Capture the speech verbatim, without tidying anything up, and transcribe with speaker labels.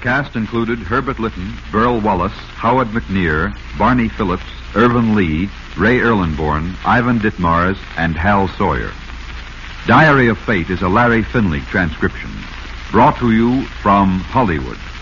Speaker 1: cast included Herbert Lytton, Burl Wallace, Howard McNear, Barney Phillips, Irvin Lee, Ray Erlenborn, Ivan Ditmars, and Hal Sawyer. Diary of Fate is a Larry Finley transcription, brought to you from Hollywood.